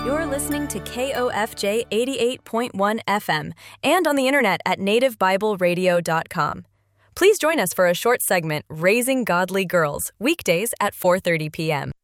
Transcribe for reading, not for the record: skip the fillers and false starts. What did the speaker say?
You're listening to KOFJ 88.1 FM and on the internet at nativebibleradio.com. Please join us for a short segment, Raising Godly Girls, weekdays at 4:30 p.m.